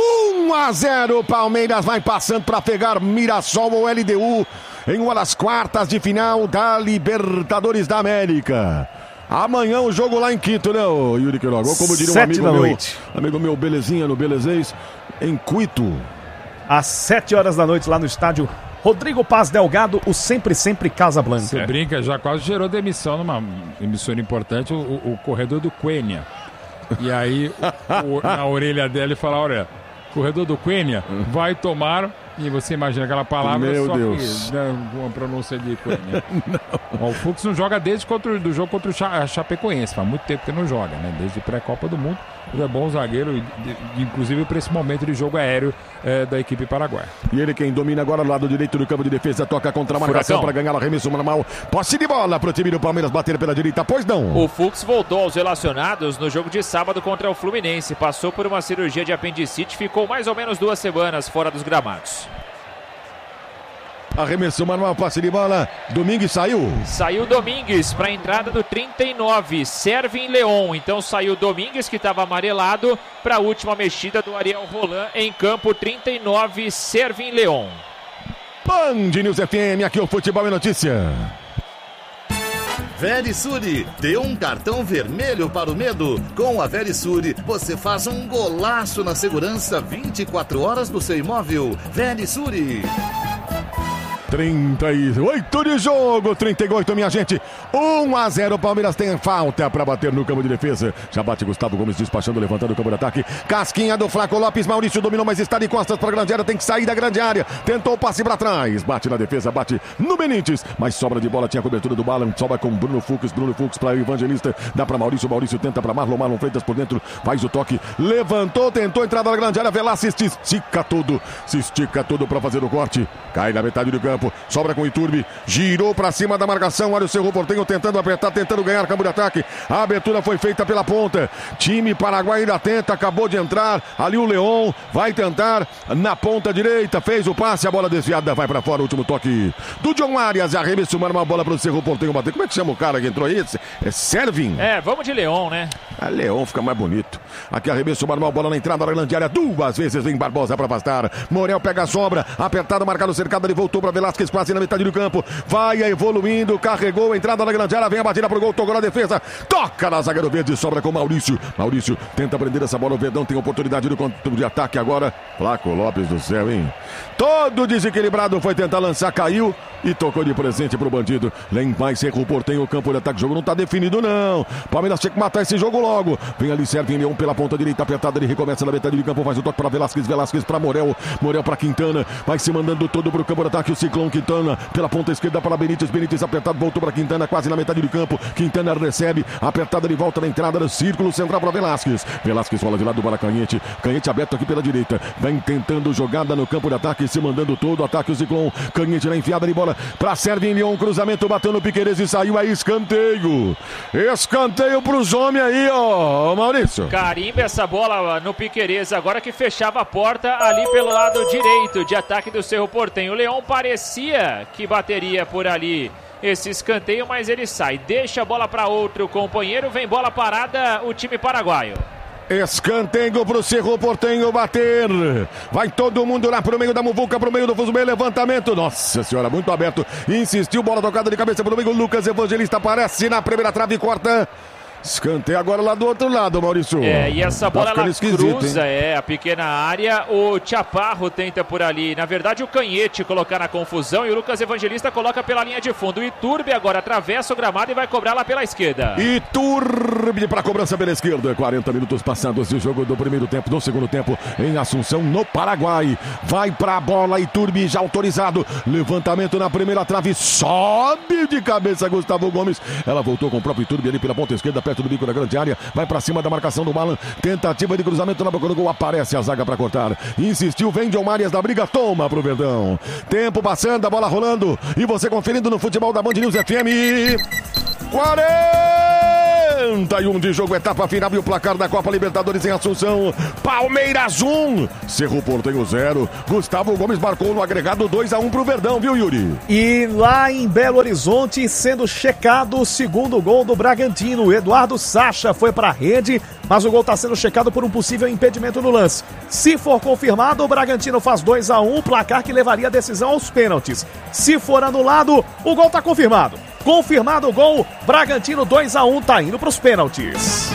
1-0, Palmeiras vai passando para pegar Mirassol ou LDU em uma das quartas de final da Libertadores da América. Amanhã o jogo lá em Quito, né, Yuri Queiroga? Como diria um amigo meu, Belezinha, no Belezês, em Quito. Às 7 horas da noite lá no estádio Rodrigo Paz Delgado, o sempre Casablanca. Você brinca, já quase gerou demissão numa emissora importante, o corredor do Quênia. E aí, na orelha dela, ele fala, olha, corredor do Quênia vai tomar... E você imagina aquela palavra, meu só Deus. que uma pronúncia de Quênia. O Fux não joga desde do jogo contra o Chapecoense, faz muito tempo que não joga, né? Desde pré-Copa do Mundo. Ele é bom zagueiro, inclusive para esse momento de jogo aéreo da equipe paraguaia. E ele quem domina agora no lado direito do campo de defesa, toca contra a marcação para ganhar o arremesso normal. Posse de bola para o time do Palmeiras bater pela direita, pois não. O Fux voltou aos relacionados no jogo de sábado contra o Fluminense. Passou por uma cirurgia de apendicite, ficou mais ou menos 2 semanas fora dos gramados. Arremesso manual, passe de bola. Domingues saiu. Saiu Domingues para a entrada do 39. Servin Leon. Então saiu Domingues, que estava amarelado, para a última mexida do Ariel Roland em campo. 39, Servin Leon. Band News FM, aqui o Futebol é Notícia. Verisure, dê um cartão vermelho para o medo. Com a Verisure, você faz um golaço na segurança 24 horas do seu imóvel. Verisure. 38 de jogo, 38, minha gente. 1-0, Palmeiras tem falta para bater no campo de defesa. Já bate Gustavo Gomes despachando, levantando o campo de ataque. Casquinha do Flaco Lopes, Maurício dominou, mas está de costas para a grande área, tem que sair da grande área. Tentou o passe para trás, bate na defesa, bate no Benítez, mas sobra de bola, tinha cobertura do Balan, sobra com Bruno Fux para Evangelista, dá para Maurício tenta para Marlon Freitas por dentro, faz o toque, levantou, tentou entrada na grande área, Velasquez se estica todo para fazer o corte, cai na metade do campo. Sobra com o Iturbe, girou pra cima da marcação, olha o Cerro Porteño tentando apertar, tentando ganhar campo de ataque, a abertura foi feita pela ponta, time paraguaio ainda tenta, acabou de entrar, ali o Leon vai tentar, na ponta direita, fez o passe, a bola desviada, vai pra fora, o último toque do John Arias, arremesso, uma bola pro Cerro Porteño bater, como é que chama o cara que entrou aí? É Servin? Vamos de Leon, né? Leon fica mais bonito, aqui arremesso, uma bola na entrada da grande área, 2 vezes vem Barbosa pra afastar, Morel pega a sobra, apertado, marcado, cercado, ele voltou pra Velasquez, quase na metade do campo, vai evoluindo, carregou, entrada na grande área, vem a batida pro gol, tocou na defesa, toca na zagueiro verde, sobra com Maurício tenta prender essa bola, o Verdão tem oportunidade do controle de ataque agora, Flaco Lopes do céu, hein? Todo desequilibrado, foi tentar lançar, caiu e tocou de presente pro bandido, Lem vai Cerro Porteño, o campo de ataque, o jogo não tá definido não, Palmeiras tinha que matar esse jogo logo, vem ali Servin Leon pela ponta direita, apertada, ele recomeça na metade do campo, faz o toque pra Velasquez pra Morel pra Quintana, vai se mandando todo pro campo de ataque, o Ciclone Quintana, pela ponta esquerda para Benítez apertado, voltou para Quintana, quase na metade do campo, Quintana recebe, apertada de volta na entrada do círculo central para Velasquez rola de lado para Canhete aberto aqui pela direita, vem tentando jogada no campo de ataque, se mandando todo, ataque o Ciclone, Canhete na enfiada de bola para Servin Leon, cruzamento, bateu no Piquerez e saiu, aí escanteio pros homens aí, ó, Maurício. Carimba essa bola no Piquerez, agora que fechava a porta ali pelo lado direito de ataque do Cerro Porteño, o Leon parecia que bateria por ali esse escanteio, mas ele sai, deixa a bola para outro companheiro, vem bola parada o time paraguaio. Escanteio pro Cerro Porteño bater. Vai todo mundo lá pro meio da muvuca, pro meio do Fuzumê, levantamento. Nossa senhora, muito aberto. Insistiu, bola tocada de cabeça pro meio. Lucas Evangelista aparece na primeira trave e corta. Escanteio agora lá do outro lado, Maurício. E essa bola ela cruza, a pequena área. O Chaparro tenta por ali. Na verdade, o Canhete colocar na confusão e o Lucas Evangelista coloca pela linha de fundo. O Iturbe agora atravessa o gramado e vai cobrar lá pela esquerda. Iturbe para cobrança pela esquerda. 40 minutos passados de jogo do primeiro tempo, do segundo tempo em Assunção, no Paraguai. Vai pra bola, Iturbe já autorizado. Levantamento na primeira trave. Sobe de cabeça Gustavo Gomes. Ela voltou com o próprio Iturbe ali pela ponta esquerda, perto do bico da grande área, vai pra cima da marcação do Balan, tentativa de cruzamento na boca do gol, aparece a zaga pra cortar, insistiu, vem John Marias da briga, toma pro Verdão, tempo passando, a bola rolando, e você conferindo no futebol da Band News FM, 41 de jogo, etapa final e o placar da Copa Libertadores em Assunção. Palmeiras 1, Cerro Porteño 0. Gustavo Gomes marcou no agregado 2-1 pro Verdão, viu, Yuri? E lá em Belo Horizonte, sendo checado o segundo gol do Bragantino. Eduardo Sacha foi pra rede, mas o gol tá sendo checado por um possível impedimento no lance. Se for confirmado, o Bragantino faz 2-1, placar que levaria a decisão aos pênaltis. Se for anulado, o gol tá confirmado. Confirmado o gol, Bragantino 2-1, tá indo pros pênaltis.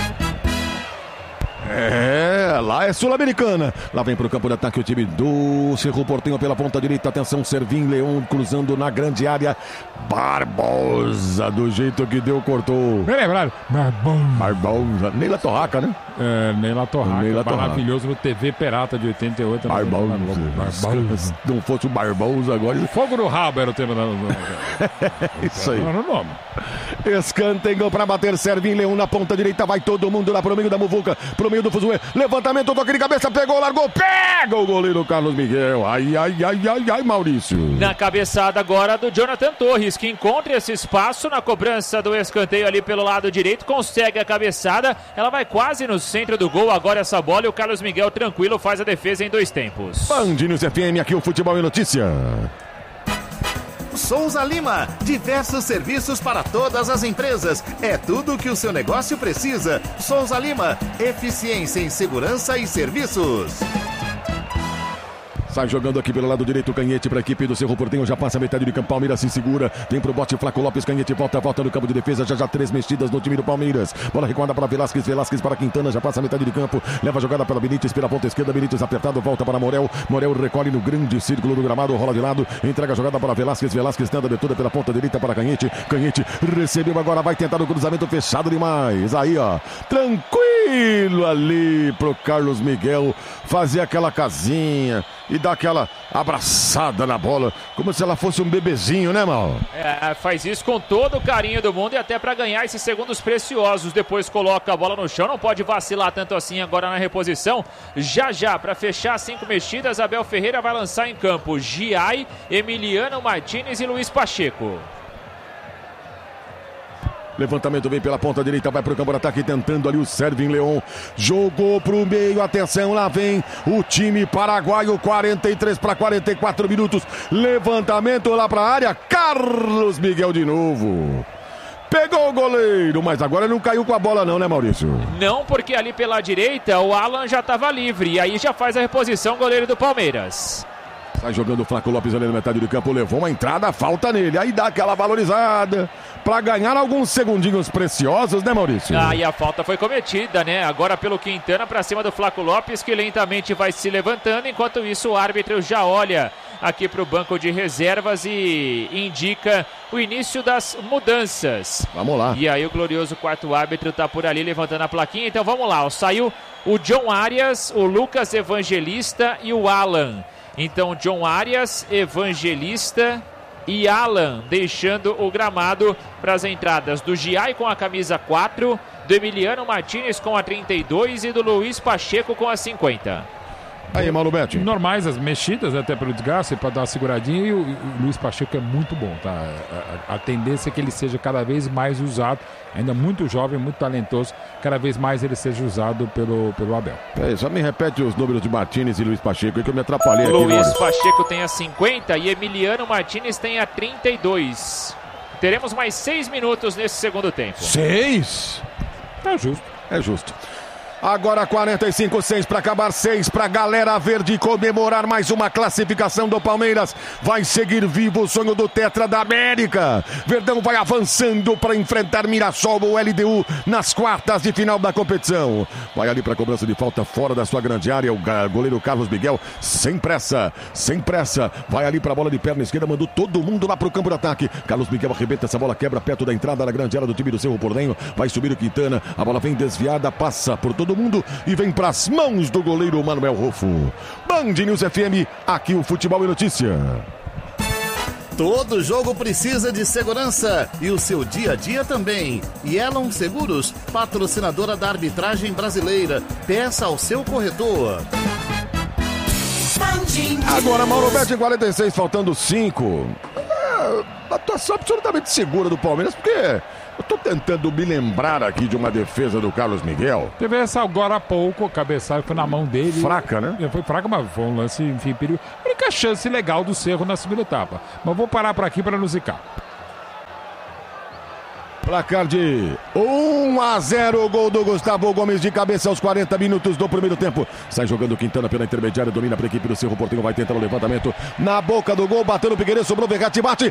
Lá é Sul-Americana. Lá vem pro campo de ataque o time do Cerro Porteño pela ponta direita. Atenção, Servin Leão cruzando na grande área. Barbosa, do jeito que deu, cortou. Bem lembrado. Barbosa. Neila Torraca, né? Neila Torraca. Maravilhoso no TV Pirata de 88. Barbosa. Se não fosse o Barbosa agora. Fogo no rabo era o tema da. Isso aí. No nome. Escanteio pra bater, Servin Leão na ponta direita. Vai todo mundo lá pro meio da muvuca, pro meio do Fuzumê. Levantamento, toque de cabeça, pegou, largou, pega o goleiro Carlos Miguel. Ai, Maurício. Na cabeçada agora do Jonathan Torres, que encontra esse espaço na cobrança do escanteio ali pelo lado direito, consegue a cabeçada, ela vai quase no centro do gol, agora essa bola e o Carlos Miguel tranquilo faz a defesa em 2 tempos. Band News FM, aqui o Futebol e Notícia. Souza Lima, diversos serviços para todas as empresas. É tudo o que o seu negócio precisa. Souza Lima, eficiência em segurança e serviços. Sai jogando aqui pelo lado direito, Canhete para a equipe do Cerro Porteño, já passa a metade de campo, Palmeiras se segura, vem pro bote, Flaco Lopes, Canhete volta no campo de defesa, já 3 mexidas no time do Palmeiras, bola recuada para Velasquez para Quintana, já passa a metade de campo, leva a jogada para Benítez, pela ponta esquerda, Benítez apertado, volta para Morel recolhe no grande círculo do gramado, rola de lado, entrega a jogada para Velasquez tenta a abertura pela ponta direita para Canhete recebeu agora, vai tentar o cruzamento fechado demais, aí ó, tranquilo ali pro Carlos Miguel fazer aquela casinha e dar aquela abraçada na bola, como se ela fosse um bebezinho, né, Mal? Faz isso com todo o carinho do mundo e até para ganhar esses segundos preciosos. Depois coloca a bola no chão, não pode vacilar tanto assim agora na reposição. Já, para fechar 5 mexidas, Abel Ferreira vai lançar em campo Giai, Emiliano Martínez e Luiz Pacheco. Levantamento vem pela ponta direita, vai pro campo de ataque, tentando ali o Servin Leão. Jogou pro meio, atenção, lá vem o time paraguaio, 43 para 44 minutos. Levantamento lá pra área, Carlos Miguel de novo. Pegou o goleiro, mas agora não caiu com a bola não, né, Maurício? Não, porque ali pela direita o Alan já estava livre e aí já faz a reposição o goleiro do Palmeiras. Sai jogando o Flaco Lopes ali na metade do campo, levou uma entrada, falta nele, aí dá aquela valorizada para ganhar alguns segundinhos preciosos, né, Maurício? E a falta foi cometida, né? Agora pelo Quintana para cima do Flaco Lopes, que lentamente vai se levantando, enquanto isso o árbitro já olha aqui para o banco de reservas e indica o início das mudanças. Vamos lá. E aí o glorioso quarto árbitro tá por ali levantando a plaquinha, então vamos lá, saiu o John Arias, o Lucas Evangelista e o Alan. Então, John Arias, Evangelista e Alan deixando o gramado para as entradas do Giai com a camisa 4, do Emiliano Martínez com a 32 e do Luiz Pacheco com a 50. Aí, Mauro Betti. Normais as mexidas, até pelo desgaste, para dar uma seguradinha, e o Luiz Pacheco é muito bom, tá? A tendência é que ele seja cada vez mais usado, ainda muito jovem, muito talentoso, cada vez mais ele seja usado pelo Abel. Só me repete os números de Martínez e Luiz Pacheco, que eu me atrapalhei aqui. Luiz Pacheco tem a 50 e Emiliano Martínez tem a 32. Teremos mais 6 minutos nesse segundo tempo. 6? É justo. É justo. Agora 45, 6 para acabar, 6 para a galera verde comemorar mais uma classificação do Palmeiras. Vai seguir vivo o sonho do Tetra da América. Verdão vai avançando para enfrentar Mirassol ou LDU nas quartas de final da competição. Vai ali para a cobrança de falta fora da sua grande área. O goleiro Carlos Miguel, sem pressa. Vai ali para a bola de perna esquerda, mandou todo mundo lá para o campo de ataque. Carlos Miguel arrebenta essa bola, quebra perto da entrada da grande área do time do Cerro Porteño. Vai subir o Quintana, a bola vem desviada, passa por todo mundo e vem para as mãos do goleiro Manuel Rofo. Band News FM, aqui o futebol e notícia. Todo jogo precisa de segurança e o seu dia a dia também. Yellow Seguros, patrocinadora da arbitragem brasileira. Peça ao seu corretor. Agora Mauro Betti, 46, faltando 5. Atuação absolutamente segura do Palmeiras, porque eu tô tentando me lembrar aqui de uma defesa do Carlos Miguel. Teve essa agora há pouco, a cabeçada foi na mão dele. Fraca, né? Foi fraca, mas foi um lance, enfim, perigo. A única chance legal do Cerro na segunda etapa. Mas vou parar por aqui para não zicar. Placar de 1-0, gol do Gustavo Gomes de cabeça aos 40 minutos do primeiro tempo. Sai jogando Quintana pela intermediária, domina para a equipe do Cerro Porteño, vai tentar o levantamento na boca do gol, bateu no Figueiredo, sobrou, Verratti bate,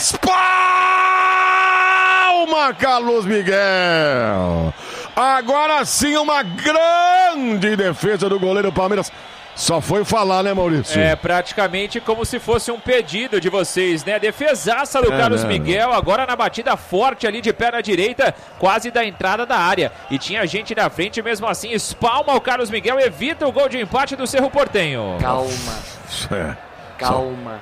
espalma Carlos Miguel. Agora sim uma grande defesa do goleiro Palmeiras. Só foi falar, né, Maurício? É praticamente como se fosse um pedido de vocês, né? Defesaça do Carlos Miguel, agora na batida forte ali de perna direita, quase da entrada da área. E tinha gente na frente, mesmo assim, espalma o Carlos Miguel, evita o gol de empate do Cerro Porteño. Calma.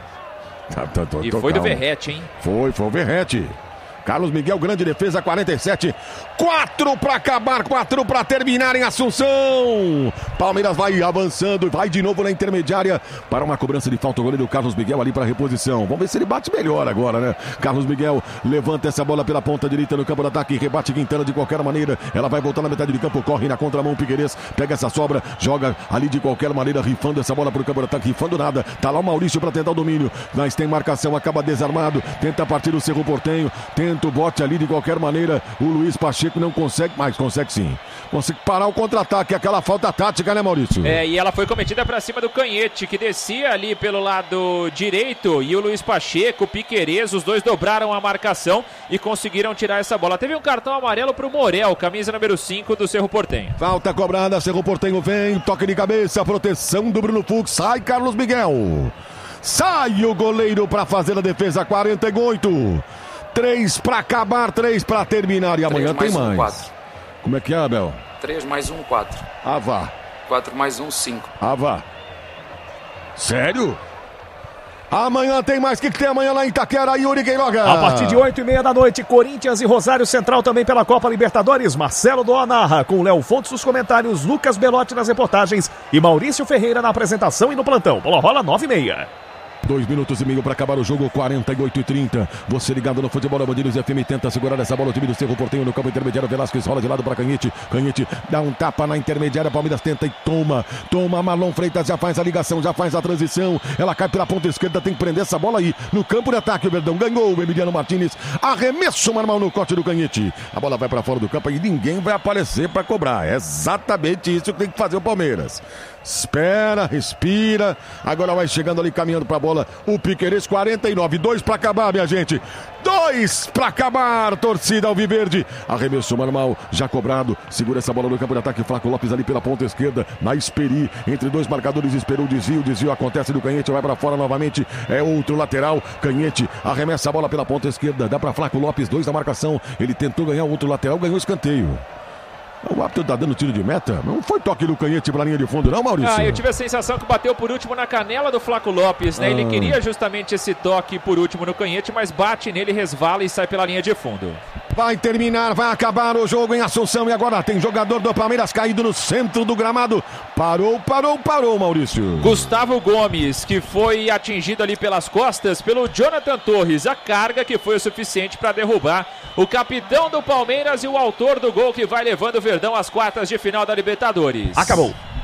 E foi do Verratti, hein? Foi o Verratti. Carlos Miguel, grande defesa, 47. 4 para acabar, 4 para terminar em Assunção. Palmeiras vai avançando, vai de novo na intermediária para uma cobrança de falta. O goleiro Carlos Miguel ali para reposição. Vamos ver se ele bate melhor agora, né? Carlos Miguel levanta essa bola pela ponta direita no campo de ataque, rebate Quintana de qualquer maneira. Ela vai voltar na metade de campo, corre na contramão. Figueiredo pega essa sobra, joga ali de qualquer maneira, rifando essa bola para o campo de ataque, rifando nada. Tá lá o Maurício para tentar o domínio, mas tem marcação, acaba desarmado. Tenta partir o Cerro Porteño, tenta o bote ali de qualquer maneira. O Luiz Pacheco não consegue, mas consegue sim. Consegue parar o contra-ataque, aquela falta tática, né, Maurício? E ela foi cometida para cima do Canhete, que descia ali pelo lado direito, e o Luiz Pacheco, o Piquerez, os dois dobraram a marcação e conseguiram tirar essa bola. Teve um cartão amarelo pro Morel, camisa número 5 do Cerro Porteño. Falta cobrada, Cerro Porteño vem, toque de cabeça, proteção do Bruno Fux, sai Carlos Miguel. Sai o goleiro para fazer a defesa, 48. 3 para acabar, 3 para terminar. E amanhã tem mais. 4. Como é que é, Abel? 3 mais 1, 4. Vá. 4 mais 1, 5. Vá. Sério? Amanhã tem mais. O que tem amanhã lá em Itaquera, Yuri Queiroga? A partir de 8h30 da noite, Corinthians e Rosário Central também pela Copa Libertadores. Marcelo Doa narra, com Léo Fontes nos comentários, Lucas Belotti nas reportagens e Maurício Ferreira na apresentação e no plantão. Bola rola 9h30. 2 minutos e meio para acabar o jogo, 48-30. Você ligado no futebol, Band News FM tenta segurar essa bola. O time do Cerro Porteño no campo intermediário. Velasquez rola de lado para Canhete. Canhete dá um tapa na intermediária. Palmeiras tenta e toma. Marlon Freitas já faz a ligação, já faz a transição. Ela cai pela ponta esquerda. Tem que prender essa bola aí no campo de ataque. O Verdão ganhou. O Emiliano Martinez. Arremesso normal no corte do Canhete. A bola vai para fora do campo e ninguém vai aparecer para cobrar. É exatamente isso que tem que fazer o Palmeiras. Espera, respira. Agora vai chegando ali, caminhando pra bola o Piquerez, 49, 2 pra acabar, minha gente. 2 pra acabar, torcida alviverde. Arremesso manual, já cobrado. Segura essa bola no campo de ataque, Flaco Lopes ali pela ponta esquerda, na Esperi, entre dois marcadores, esperou o desvio acontece do Canhete, vai pra fora novamente, é outro lateral. Canhete arremessa a bola pela ponta esquerda, dá pra Flaco Lopes, 2 na marcação. Ele tentou ganhar o outro lateral, ganhou escanteio. O árbitro tá dando tiro de meta? Não foi toque do Canhete pra linha de fundo, não, Maurício? Eu tive a sensação que bateu por último na canela do Flaco Lopes, né? Ele queria justamente esse toque por último no Canhete, mas bate nele, resvala e sai pela linha de fundo. Vai terminar, vai acabar o jogo em Assunção e agora tem jogador do Palmeiras caído no centro do gramado. Parou, Maurício. Gustavo Gomes, que foi atingido ali pelas costas pelo Jonathan Torres. A carga que foi o suficiente para derrubar o capitão do Palmeiras e o autor do gol que vai levando o Verdão às quartas de final da Libertadores. Acabou.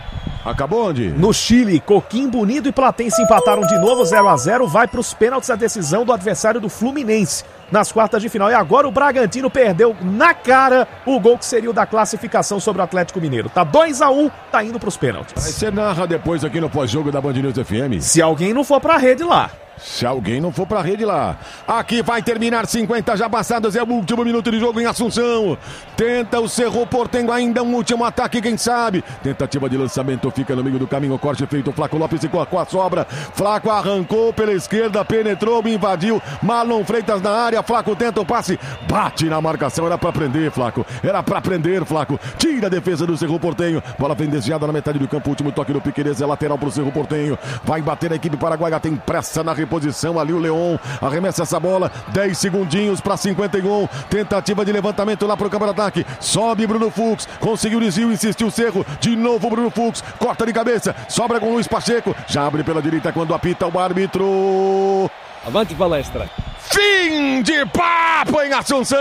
Acabou onde? No Chile, Coquimbo Unido e Platense empataram de novo 0-0, vai para os pênaltis a decisão do adversário do Fluminense nas quartas de final. E agora o Bragantino perdeu na cara o gol que seria o da classificação sobre o Atlético Mineiro. Tá 2-1, tá indo para os pênaltis. Aí você narra depois aqui no pós-jogo da Band News FM. Se alguém não for pra rede lá. Se alguém não for pra rede lá. Aqui vai terminar 50 já passados. É o último minuto de jogo em Assunção. Tenta o Cerro Porteño ainda um último ataque, quem sabe. Tentativa de lançamento, fica no meio do caminho. Corte feito, Flaco Lopes ficou com a sobra. Flaco arrancou pela esquerda, penetrou, invadiu. Marlon Freitas na área. Flaco tenta o passe, bate na marcação. Era pra prender, Flaco. Era pra prender, Flaco. Tira a defesa do Cerro Porteño. Bola vem desviada na metade do campo. Último toque do Piquerez, é lateral pro Cerro Porteño. Vai bater a equipe paraguaia. Tem pressa na reposição ali o Leon, arremessa essa bola, 10 segundinhos para 51, tentativa de levantamento lá pro campo de ataque, sobe Bruno Fux, conseguiu o desvio, insistiu o Cerro, de novo Bruno Fux, corta de cabeça, sobra com o Luiz Pacheco, já abre pela direita quando apita o árbitro. Avante palestra. Fim de papo em Assunção!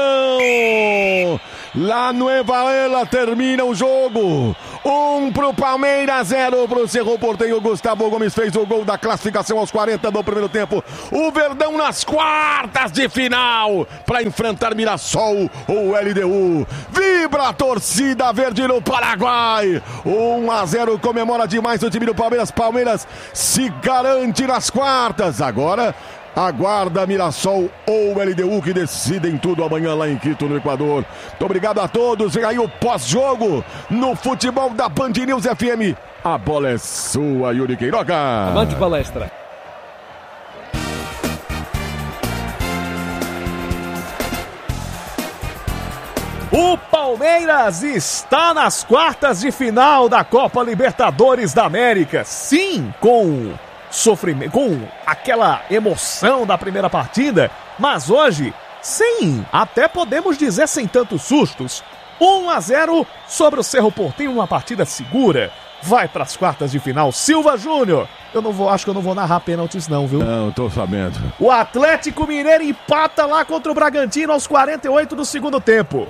La Nueva Era termina o jogo. 1 pro Palmeiras, 0 pro Cerro Porteño. Gustavo Gomes fez o gol da classificação aos 40 do primeiro tempo. O Verdão nas quartas de final para enfrentar Mirassol ou LDU. Vibra a torcida verde no Paraguai. 1-0, comemora demais o time do Palmeiras. Palmeiras se garante nas quartas. Agora aguarda Mirassol ou LDU que decidem tudo amanhã lá em Quito, no Equador. Muito obrigado a todos. Vem aí o pós-jogo no futebol da Band News FM. A bola é sua, Yuri Queiroga. Avante palestra. O Palmeiras está nas quartas de final da Copa Libertadores da América. Sim, com sofrimento, com aquela emoção da primeira partida, mas hoje, sim, até podemos dizer sem tantos sustos. 1-0 sobre o Cerro Porteño, uma partida segura. Vai para as quartas de final. Silva Júnior. Acho que eu não vou narrar pênaltis não, viu? Não, tô sabendo. O Atlético Mineiro empata lá contra o Bragantino aos 48 do segundo tempo.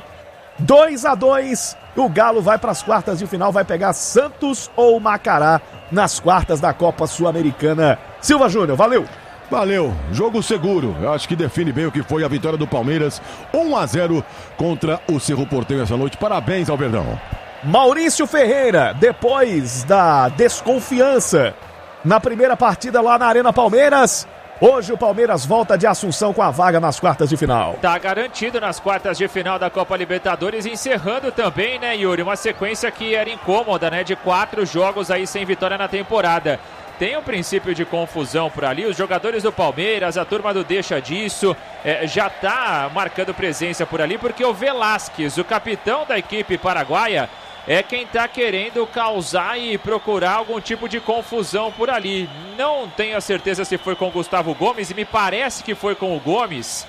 2-2, o Galo vai para as quartas de final, vai pegar Santos ou Macará nas quartas da Copa Sul-Americana. Silva Júnior, valeu! Valeu, jogo seguro, eu acho que define bem o que foi a vitória do Palmeiras, 1-0 contra o Cerro Porteño essa noite, parabéns ao Verdão. Maurício Ferreira, depois da desconfiança na primeira partida lá na Arena Palmeiras, hoje o Palmeiras volta de Assunção com a vaga nas quartas de final. Tá garantido nas quartas de final da Copa Libertadores, encerrando também, né, Yuri, uma sequência que era incômoda, né, de 4 jogos aí sem vitória na temporada. Tem um princípio de confusão por ali, os jogadores do Palmeiras, a turma do deixa disso, já tá marcando presença por ali, porque o Velasquez, o capitão da equipe paraguaia, é quem tá querendo causar e procurar algum tipo de confusão por ali. Não tenho a certeza se foi com o Gustavo Gomes, e me parece que foi com o Gomes,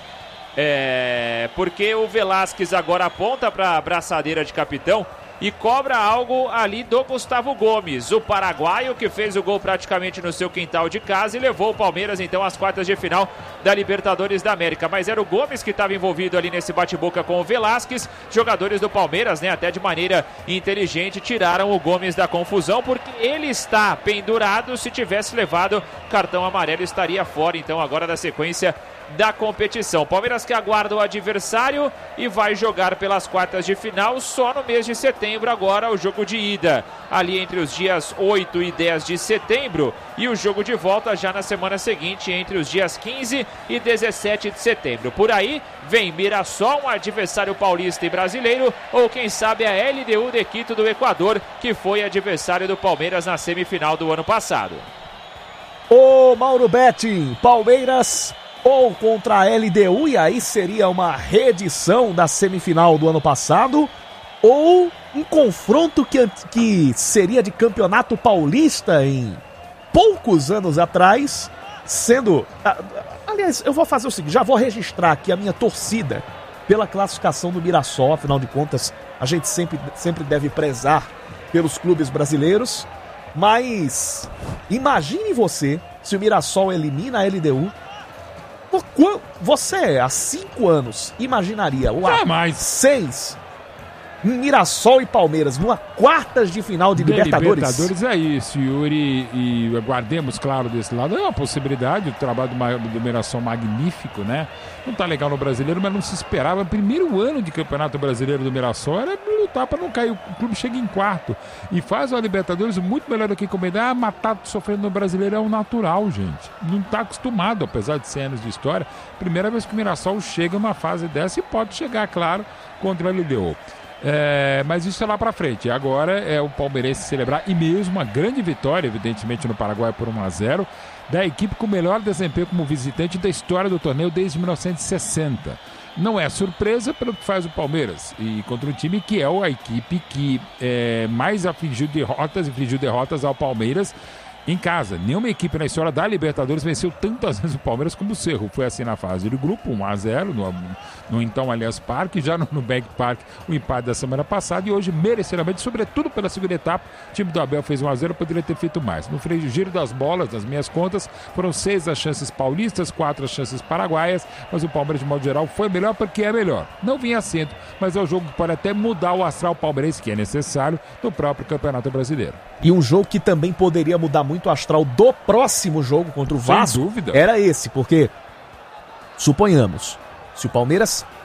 porque o Velasquez agora aponta para a braçadeira de capitão e cobra algo ali do Gustavo Gomes, o paraguaio que fez o gol praticamente no seu quintal de casa e levou o Palmeiras então às quartas de final da Libertadores da América. Mas era o Gomes que estava envolvido ali nesse bate-boca com o Velasquez. Jogadores do Palmeiras, né, até de maneira inteligente, tiraram o Gomes da confusão, porque ele está pendurado. Se tivesse levado cartão amarelo, estaria fora então agora da sequência da competição. Palmeiras que aguarda o adversário e vai jogar pelas quartas de final só no mês de setembro. Agora o jogo de ida ali entre os dias 8 e 10 de setembro e o jogo de volta já na semana seguinte entre os dias 15 e 17 de setembro. Por aí vem Mirassol, um adversário paulista e brasileiro, ou quem sabe a LDU de Quito do Equador, que foi adversário do Palmeiras na semifinal do ano passado. Ô Mauro Betting, Palmeiras ou contra a LDU, e aí seria uma reedição da semifinal do ano passado, ou um confronto que seria de campeonato paulista em poucos anos atrás, sendo... Aliás, eu vou fazer o seguinte, já vou registrar aqui a minha torcida pela classificação do Mirassol. Afinal de contas, a gente sempre deve prezar pelos clubes brasileiros, mas imagine você se o Mirassol elimina a LDU. Você, há 5 anos, imaginaria, ou há 6, Mirassol e Palmeiras numa quartas de final de Libertadores. Libertadores é isso, Yuri, e aguardemos, claro, desse lado. É uma possibilidade, o trabalho do Mirassol magnífico, né? Não tá legal no Brasileiro, mas não se esperava. O primeiro ano de Campeonato Brasileiro do Mirassol era lutar para não cair. O clube chega em quarto e faz uma Libertadores muito melhor do que encomendar. Matar sofrendo no Brasileiro é o natural, gente. Não tá acostumado, apesar de 100 anos de história. Primeira vez que o Mirassol chega numa fase dessa e pode chegar, claro, contra a LDU. Mas isso é lá pra frente. Agora é o palmeirense celebrar, e mesmo uma grande vitória, evidentemente no Paraguai por 1-0, da equipe com o melhor desempenho como visitante da história do torneio desde 1960. Não é surpresa pelo que faz o Palmeiras, e contra um time que é a equipe que mais infligiu derrotas ao Palmeiras em casa. Nenhuma equipe na história da Libertadores venceu tantas vezes o Palmeiras como o Cerro. Foi assim na fase do grupo, 1-0 no então Allianz Parque, já no Bank Park o empate da semana passada, e hoje merecidamente, sobretudo pela segunda etapa, o time do Abel fez 1-0, poderia ter feito mais. No giro das bolas, nas minhas contas, foram 6 as chances paulistas, 4 as chances paraguaias, mas o Palmeiras de modo geral foi melhor porque é melhor. Não vinha sendo, mas é um jogo que pode até mudar o astral palmeirense, que é necessário, no próprio Campeonato Brasileiro. E um jogo que também poderia mudar muito o astral do próximo jogo contra o Vasco. Sem dúvida. Era esse, porque, suponhamos, se o Palmeiras